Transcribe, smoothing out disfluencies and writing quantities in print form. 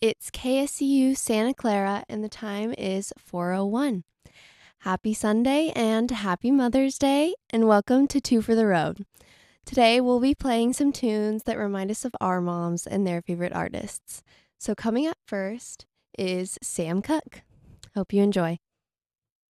It's KSCU Santa Clara, and the time is 4:01. Happy Sunday and happy Mother's Day, and welcome to Two for the Road. Today we'll be playing some tunes that remind us of our moms and their favorite artists. So coming up first is Sam Cooke. Hope you enjoy.